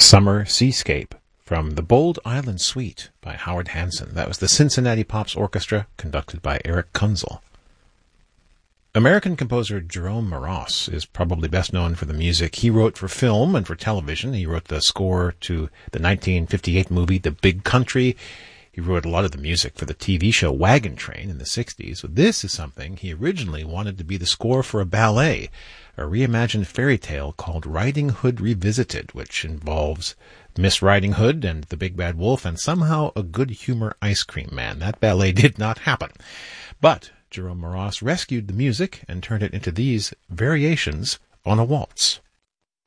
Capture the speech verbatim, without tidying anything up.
Summer Seascape from the Bold Island Suite by Howard Hanson. That was the Cincinnati Pops Orchestra, conducted by Eric Kunzel. American composer Jerome Moross is probably best known for the music he wrote for film and for television. He wrote the score to the nineteen fifty-eight movie The Big Country. He wrote a lot of the music for the T V show Wagon Train in the sixties. So this is something he originally wanted to be the score for a ballet, a reimagined fairy tale called Riding Hood Revisited, which involves Miss Riding Hood and the Big Bad Wolf and somehow a good humor ice cream man. That ballet did not happen. But Jerome Moross rescued the music and turned it into these variations on a waltz.